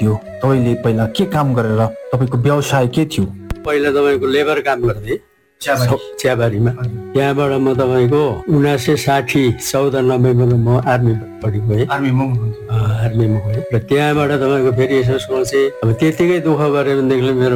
थियो? तपाईँले पहिला के काम गरेर तपाईँको व्यवसाय के थियो? पहिला तपाईँको लेबर काम गर्दै चियाबारीमा। त्यहाँबाट म तपाईँको 1960 1490 म आर्मीपट्टि गएँ। आर्मीमा गएँ र त्यहाँबाट तपाईँको फेरि यसो सोचेँ अब त्यतिकै दुःख गरेर भनेदेखि मेरो